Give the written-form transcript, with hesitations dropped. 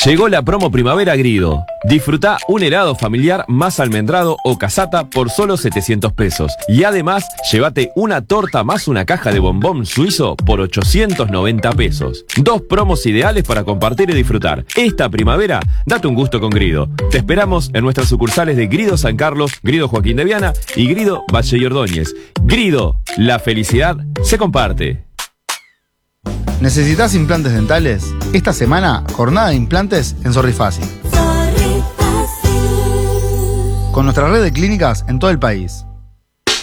Llegó la promo Primavera Grido. Disfrutá un helado familiar más almendrado o casata por solo 700 pesos. Y además, llévate una torta más una caja de bombón suizo por 890 pesos. 2 promos ideales para compartir y disfrutar. Esta primavera, date un gusto con Grido. Te esperamos en nuestras sucursales de Grido San Carlos, Grido Joaquín de Viana y Grido Valle y Ordóñez. Grido, la felicidad se comparte. ¿Necesitas implantes dentales? Esta semana, jornada de implantes en Sorrifácil. Con nuestra red de clínicas en todo el país.